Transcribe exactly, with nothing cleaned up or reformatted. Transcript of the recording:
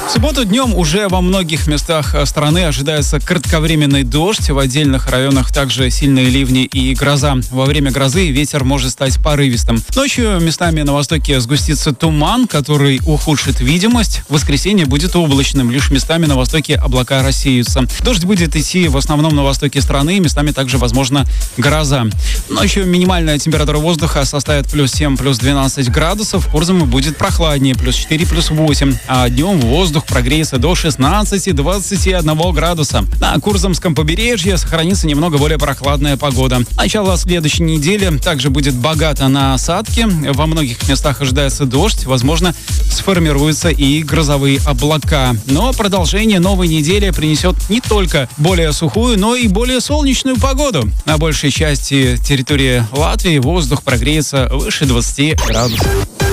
В субботу днем уже во многих местах страны ожидается кратковременный дождь. В отдельных районах также сильные ливни и гроза. Во время грозы ветер может стать порывистым. Ночью местами на востоке сгустится туман, который ухудшит видимость. В воскресенье будет облачным. Лишь местами на востоке облака рассеются. Дождь будет идти в основном на востоке страны. Местами также возможна гроза. Ночью минимальная температура воздуха составит плюс семь, плюс двенадцать градусов. В Курзаме будет прохладнее, плюс четыре, плюс восемь. А днем воздух прогреется до шестнадцати-двадцати одного градуса. На Курзамском побережье сохранится немного более прохладная погода. Начало следующей недели также будет богато на осадки. Во многих местах ожидается дождь. Возможно, сформируются и грозовые облака. Но продолжение новой недели принесет не только более сухую, но и более солнечную погоду. На большей части территории Латвии воздух прогреется выше двадцати градусов.